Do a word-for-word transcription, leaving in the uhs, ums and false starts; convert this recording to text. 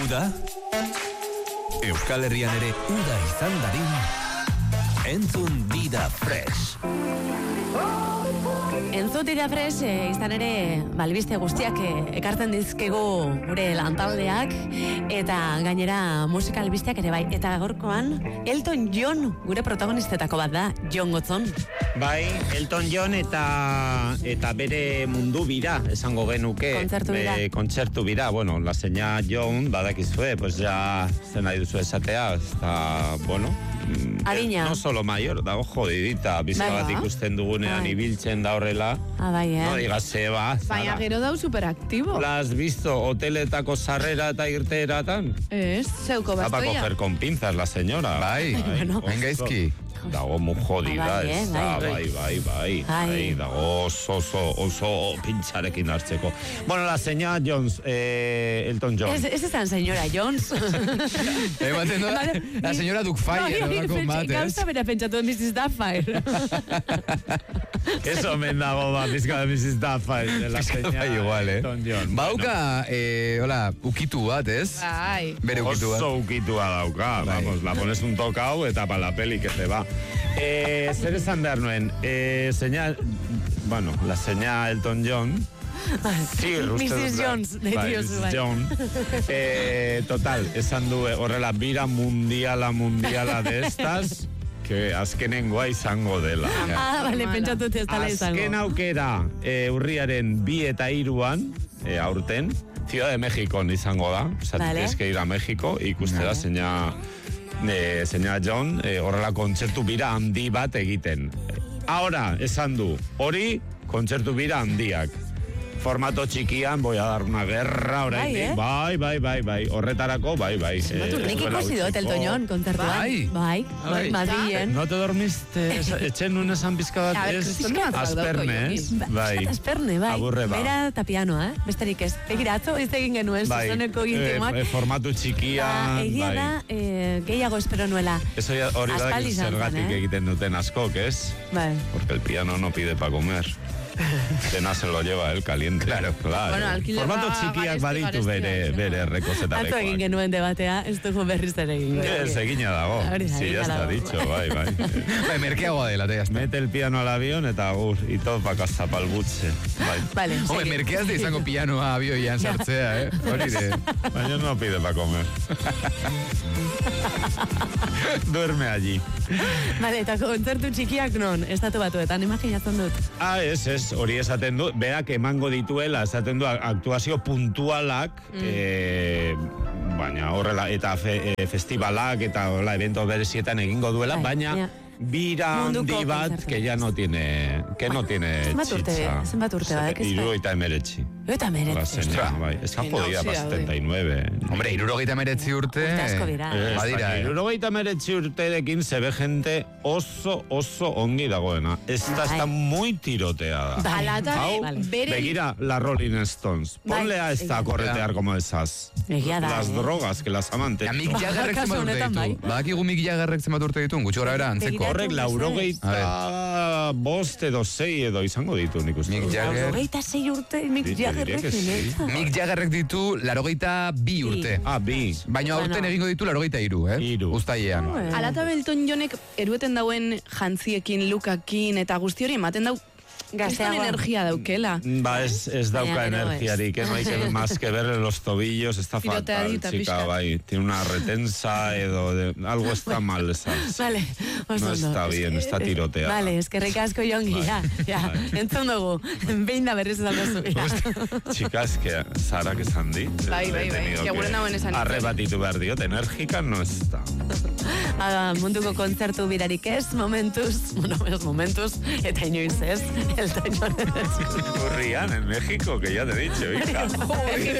Uda? Euskal Herrian ere uda izan dadin, entzun Dida Fresh. Entzun Dida Fresh, e, izan ere, balbiste guztiak e, ekartzen dizkegu gure lantaldeak, eta gainera musika albisteak ere bai. Eta gaurkoan, Elton John gure protagonistetako bat da, Jon Gotzon. Bai, Elton John eta eta bere mundu bira, esango genuke. Kontzertu bira. Be, kontzertu bira, bueno, la seña John, badakizue, pues ya zen nahi duzu esatea, eta, bueno... Adina. No solo mayor, dago jodidita, bizka bat ikusten dugunean ibiltzen da horrela. Ah, bai, eh? No digas, Seba, baina gero dau superaktibo. ¿La has visto? Hoteletako sarrera eta irteeratan? Ez, zeuko Va a bastoia. coger con pinzas la señora. Bai, bueno. Vengaizki. Dago mu jodida, Bai, eh, ez da, bai. bai, bai, bai, bai, dago oso, oso, oso pintxarekin hartzeko. Bueno, la señora Jones, eh, Elton John. Ez, ez esan senyora Jones. Ematen du, la señora Duckfire, no, con mates. Gauza bera pentsatu missus Duckfire. Eso men dago, ba, pizka de missus Duckfire, de la señora igual, eh? Elton John. Bauka, eh, hola, ukitu bat, ez? Bai. Bere ukitu bat. Oso ukitua dauka, vamos, la pones un tocao eta pa la peli que se va. Eh, zer esan behar nuen, eh, señal, bueno, la señal Elton John, sí, missus Jones, de bai, diozu, missus bai. John, eh, total, esan du horrela bira mundiala, mundiala de estas, que azkenengoa izango dela. Ah, bale, pentsatu ez dala izango. Azken aukera, eh, urriaren bi eta hiruan, eh, aurten, Ciudad de México izango da, o sea, Vale. tienes que ir a México, ikustera seña, eh, seña John, eh, horrela kontzertu bira handi bat egiten. Ahora, esan du, hori kontzertu bira handiak. Formato txikian, voy a dar una guerra, Bai, eh? bai, bai, bai, bai, horretarako, bai, bai. Nik ikusi dut Elton John kontzertuan. Bai. Bai, bai, Madrilen. No te dormiste, etxen nun esan bizka A bat, ver, ez kriston bat Azperne, ez? Bai. Azperne, bai. Aburre, ba. Bera eta pianoa, eh? Besterik ez. Begira, atzo ez egin genuen, Bai, zuzoneko gintemoak. eh, formatu txikian, Egia bai. da, eh, gehiago espero nuela. Eso ya, hori da Aspaldi izan zen, zergatik eh? egiten duten askok, ez? Bai. Porque el piano no pide pa comer. Cena se lo lleva él caliente. Claro, claro. Bueno, alquiler Formatu ba, txikiak garesti, baditu garesti, bere, garesti. bere Atzo egin rekozetalekoak. genuen debatea, ez dugu berriz ere egin. Ez, egina dago. Hori da, Sí, egina ya está dago. dicho, bai, bai. Bai, merkeagoa dela, eta jazta. Mete el piano al avión eta agur, y todo pa casa pal butxe. Bai. Vale, Hombre, segi. merkeaz de izango pianoa abioian sartzea, eh? Hori de... Baina no pide pa comer. Duerme allí. Vale, eta kontzertu txikiak non, estatu batuetan, imaginatzen dut. Ah, ez, ez, hori esaten du, berak emango dituela, esaten du, aktuazio puntualak, mm. eh, baina horrela, eta fe, eh, festivalak, eta hola, evento berezietan egingo duela, Bai, baina ja. bira Munduko handi bat, kontzertu. que ya no tiene, que no tiene Zenbat urte, chicha. zenbat urte badak, ez da? Hirurogeita emeretzi. Eta La meretzi. señora, bai, ez que podía Hausia, para setenta y nueve. Hombre, irurogeita meretzi urte... Urte asko dira. Ez, Badira, baina, eh? hirurogeita meretzi urterekin se ve gente oso, oso ongi dagoena. Esta Bai. está muy tiroteada. Bai. Alata, Hau, Vale. bere... begira la Rolling Stones. Ponle a esta a Bai. corretear como esas. Egia da, Las eh? drogas que las amantes. Ja, Mick Jaggerrek Kasu zenbat urte honetan, bai. ditu. Badakigu Mick Jaggerrek zenbat urte ditu, gutxi gora bera, antzeko. Begira. Horrek laurogeita bost edo sei edo izango ditu nik uste. Mick dut. Jagger. Hogeita sei urte, Mick Ditu, diria Jaggerrek que sí. zeneta. Mick Jaggerrek ditu larogeita bi urte. Ah, bi. Baina aurten Bueno. egingo ditu larogeita iru, eh? Hiru. Uztailean. Alata Elton Johnek erueten dauen jantziekin, lukakin, eta guzti hori ematen dau kriston Gazteagoa. energia daukela. Ba, ez, ez dauka Baina gero energiarik, que no hay que más que ver los tobillos, está fatal, Tiroteadita, chica, pixkat. bai. Tiene una retensa edo, de, algo está mal, esa. Vale, oso No ondo. está bien, está tiroteada. Vale, eskerrik asko jongi, Bai, ja, ja, bai. entzun dugu, behin da berriz esan duzu, ja. Chicas, que Sara, que Sandy. Bai, bai, bai, que gure nauen esan. Arrebatitu behar diot, energika no está. Ah, munduko kontzertu birarik ez, momentuz, bueno, ez momentuz, eta inoiz ez, Elton John. Urrian, en México, que ya te he dicho, hija.